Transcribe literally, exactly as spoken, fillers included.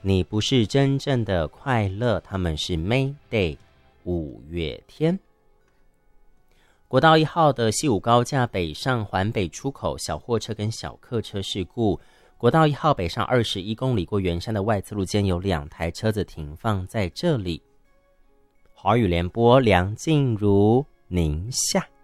你不是真正的快乐，他们是 Mayday 五月天。国道一号的西武高架北上环北出口小货车跟小客车事故，国道一号北上二十一公里过圆山的外侧路间有两台车子停放在这里。华语联播梁静茹宁夏。